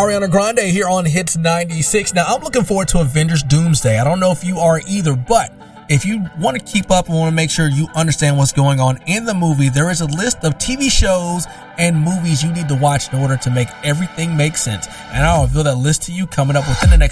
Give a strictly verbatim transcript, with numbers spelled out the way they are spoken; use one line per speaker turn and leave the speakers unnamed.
Ariana Grande here on Hits ninety-six. Now, I'm looking forward to Avengers Doomsday. I don't know if you are either, but if you want to keep up and want to make sure you understand what's going on in the movie, there is a list of T V shows and movies you need to watch in order to make everything make sense. And I'll reveal that list to you coming up within the next